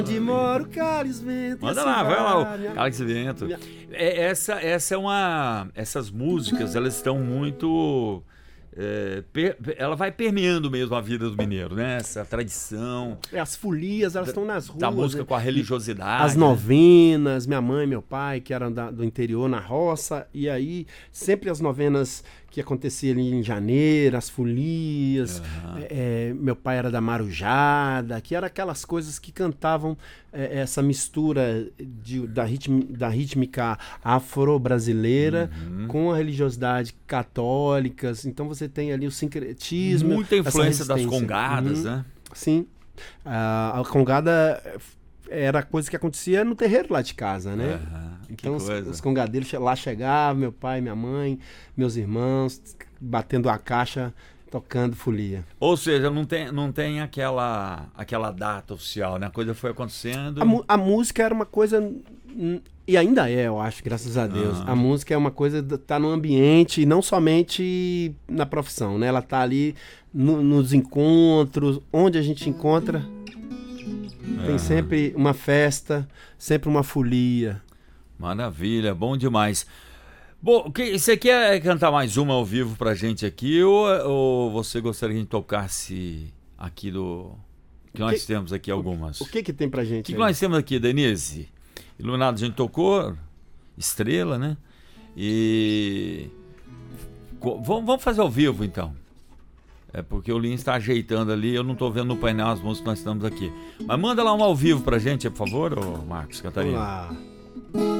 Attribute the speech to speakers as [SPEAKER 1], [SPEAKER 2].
[SPEAKER 1] De moro, cálice, vento.
[SPEAKER 2] Manda lá, vai lá, o Cálice Vento. Essa é uma... Essas músicas, elas estão muito... ela vai permeando mesmo a vida do mineiro, né? Essa tradição.
[SPEAKER 1] As folias, elas estão nas ruas.
[SPEAKER 2] Da música, né? Com a religiosidade.
[SPEAKER 1] As novenas, minha mãe e meu pai, que eram do interior, na roça. E aí, sempre as novenas que aconteciam ali em janeiro, as folias. Meu pai era da marujada, que eram aquelas coisas que cantavam essa mistura da rítmica afro-brasileira com a religiosidade católica. Então você tem ali o sincretismo.
[SPEAKER 2] Muita influência das congadas, né?
[SPEAKER 1] Sim. A congada era coisa que acontecia no terreiro lá de casa, né? Então os congadeiros lá chegavam, meu pai, minha mãe, meus irmãos, batendo a caixa, tocando folia.
[SPEAKER 2] Ou seja, não tem aquela data oficial, né? A coisa foi acontecendo.
[SPEAKER 1] A música era uma coisa, e ainda é, eu acho, graças a Deus. A música é uma coisa, tá no ambiente, e não somente na profissão, né? Ela tá ali nos encontros, onde a gente encontra. Tem sempre uma festa, sempre uma folia.
[SPEAKER 2] Maravilha, bom demais. Bom, você quer cantar mais uma ao vivo pra gente aqui ou você gostaria que a gente tocasse aqui que nós temos aqui algumas?
[SPEAKER 1] O que tem pra gente?
[SPEAKER 2] O que nós temos aqui, Denise? Iluminado a gente tocou, Estrela, né? E vamos fazer ao vivo então. Porque o Lins está ajeitando ali, eu não estou vendo no painel as músicas que nós estamos aqui. Mas manda lá uma ao vivo pra gente, por favor, Marcos Catarina.
[SPEAKER 1] Vamos lá.